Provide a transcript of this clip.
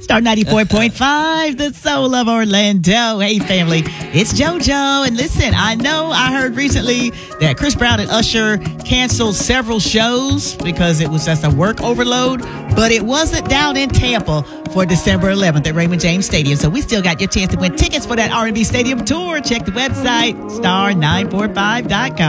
Star 94.5, the soul of Orlando. Hey, family, it's JoJo. And listen, I know I heard recently that Chris Brown and Usher canceled several shows because it was just a work overload, but it wasn't down in Tampa for December 11th at Raymond James Stadium. So we still got your chance to win tickets for that R&B Stadium tour. Check the website, star945.com.